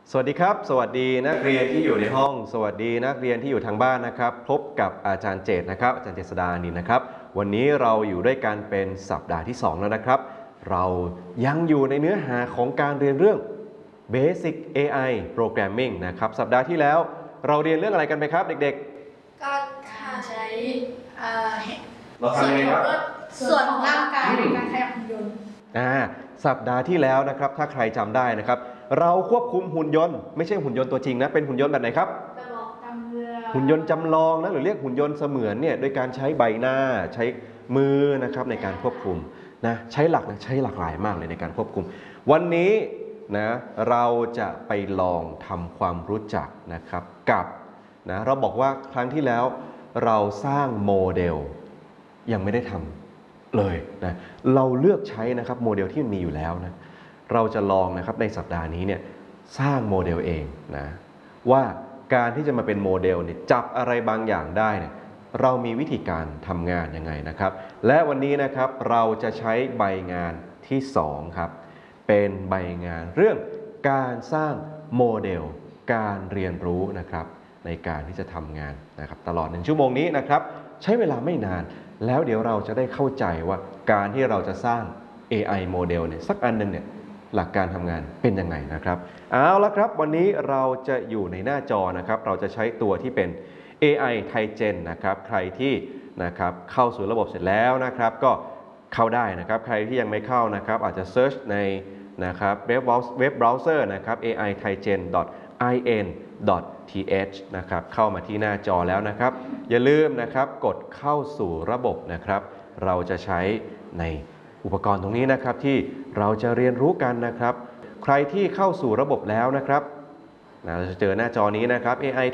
สวัสดีครับสวัสดีนักเรียนที่อยู่ในห้องสวัสดีนักเรียนที่อยู่ทางบ้านนะครับพบกับอาจารย์เจตนะครับอาจารย์เจษฎานินนะครับวันนี้เราอยู่ด้วยกันเป็นสัปดาห์ที่2แล้วนะครับเรายังอยู่ในเนื้อหาของการเรียนเรื่อง Basic AI Programming นะครับสัปดาห์ที่แล้วเราเรียนเรื่องอะไรกันไปครับเด็กการใช้ๆเราทำยังไงครับส่วนของร่างกายในการขยับหุ่นยนต์สัปดาห์ที่แล้วนะครับถ้าใครจำได้นะครับเราควบคุมหุ่นยนต์ไม่ใช่หุ่นยนต์ตัวจริงนะเป็นหุ่นยนต์แบบไหนครับหุ่นยนต์จำลองนะหรือเรียกหุ่นยนต์เสมือนเนี่ยโดยการใช้ใบหน้าใช้มือนะครับในการควบคุมนะใช้หลากหลายมากเลยในการควบคุมวันนี้นะเราจะไปลองทำความรู้จักนะครับกับนะเราบอกว่าครั้งที่แล้วเราสร้างโมเดลยังไม่ได้ทำเลยนะเราเลือกใช้นะครับโมเดลที่มันมีอยู่แล้วนะเราจะลองนะครับในสัปดาห์นี้เนี่ยสร้างโมเดลเองนะว่าการที่จะมาเป็นโมเดลเนี่ยจับอะไรบางอย่างได้เนี่ยเรามีวิธีการทำงานยังไงนะครับและวันนี้นะครับเราจะใช้ใบงานที่2ครับเป็นใบงานเรื่องการสร้างโมเดลการเรียนรู้นะครับในการที่จะทำงานนะครับตลอด1 ชั่วโมงนี้นะครับใช้เวลาไม่นานแล้วเดี๋ยวเราจะได้เข้าใจว่าการที่เราจะสร้าง AI โมเดลเนี่ยสักอันหนึ่งเนี่ยหลักการทำงานเป็นยังไงนะครับเอาละครับวันนี้เราจะอยู่ในหน้าจอนะครับเราจะใช้ตัวที่เป็น AI TiGen นะครับใครที่นะครับเข้าสู่ระบบเสร็จแล้วนะครับก็เข้าได้นะครับใครที่ยังไม่เข้านะครับอาจจะ search ในนะครับเว็บเบราว์เซอร์นะครับ aitigen.in.th นะครับเข้ามาที่หน้าจอแล้วนะครับอย่าลืมนะครับกดเข้าสู่ระบบนะครับเราจะใช้ในอุปกรณ์ตรงนี้นะครับที่เราจะเรียนรู้กันนะครับใครที่เข้าสู่ระบบแล้วนะครับเราจะเจอหน้าจอนี้นะครับ AI